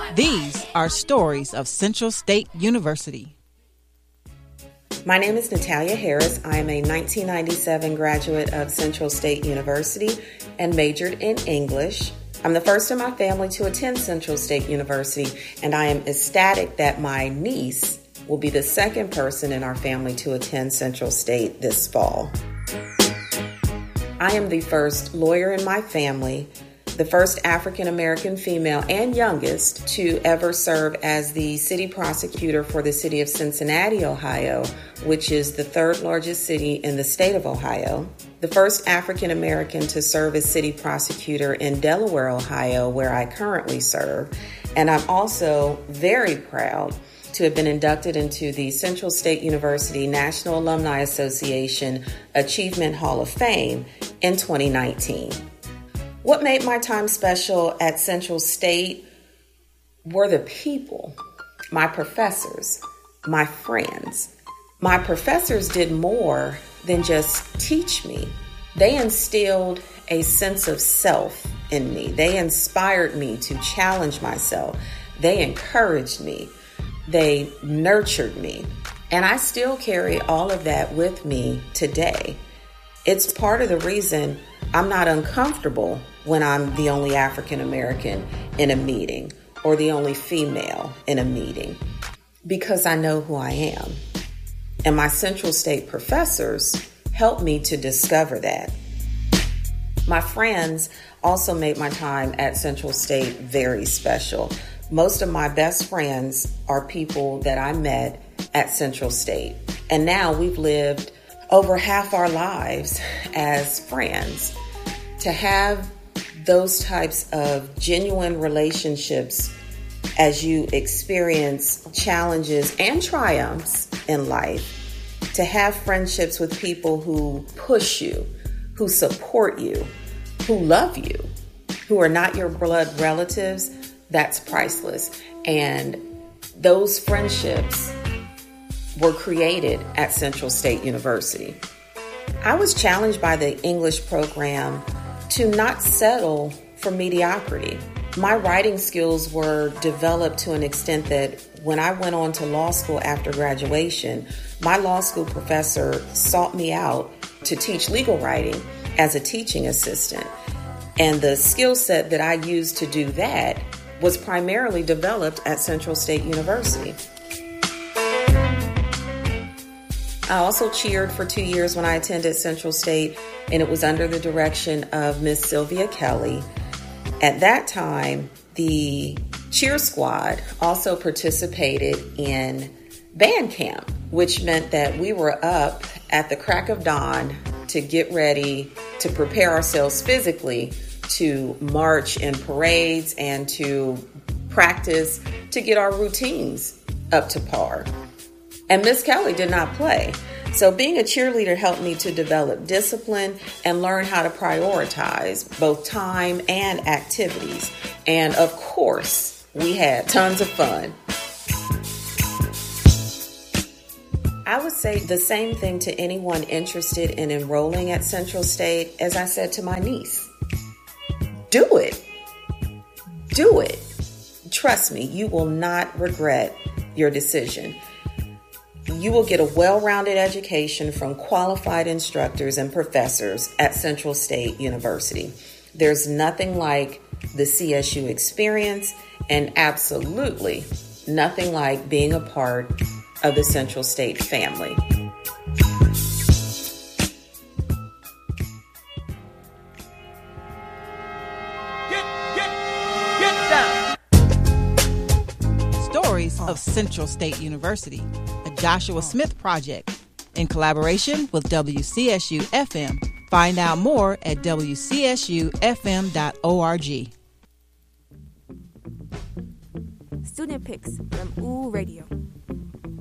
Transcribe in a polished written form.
These are stories of Central State University. My name is Natalia Harris. I am a 1997 graduate of Central State University and majored in English. I'm the first in my family to attend Central State University, and I am ecstatic that my niece will be the second person in our family to attend Central State this fall. I am the first lawyer in my family, the first African-American female and youngest to ever serve as the city prosecutor for the city of Cincinnati, Ohio, which is the third largest city in the state of Ohio, the first African-American to serve as city prosecutor in Delaware, Ohio, where I currently serve, and I'm also very proud to have been inducted into the Central State University National Alumni Association Achievement Hall of Fame in 2019. What made my time special at Central State were the people, my professors, my friends. My professors did more than just teach me. They instilled a sense of self in me. They inspired me to challenge myself. They encouraged me. They nurtured me. And I still carry all of that with me today. It's part of the reason I'm not uncomfortable when I'm the only African American in a meeting or the only female in a meeting, because I know who I am. And my Central State professors helped me to discover that. My friends also made my time at Central State very special. Most of my best friends are people that I met at Central State. And now we've lived over half our lives as friends. To have those types of genuine relationships as you experience challenges and triumphs in life, to have friendships with people who push you, who support you, who love you, who are not your blood relatives, that's priceless. And those friendships were created at Central State University. I was challenged by the English program to not settle for mediocrity. My writing skills were developed to an extent that when I went on to law school after graduation, my law school professor sought me out to teach legal writing as a teaching assistant. And the skill set that I used to do that was primarily developed at Central State University. I also cheered for 2 years when I attended Central State, and it was under the direction of Miss Sylvia Kelly. At that time, the cheer squad also participated in band camp, which meant that we were up at the crack of dawn to get ready to prepare ourselves physically to march in parades and to practice to get our routines up to par. And Miss Kelly did not play. So being a cheerleader helped me to develop discipline and learn how to prioritize both time and activities. And of course, we had tons of fun. I would say the same thing to anyone interested in enrolling at Central State as I said to my niece. Do it. Do it. Trust me, you will not regret your decision. You will get a well-rounded education from qualified instructors and professors at Central State University. There's nothing like the CSU experience, and absolutely nothing like being a part of the Central State family. Stories of Central State University, a Joshua Smith project in collaboration with WCSU-FM. Find out more at wcsufm.org. Student Picks from OO Radio.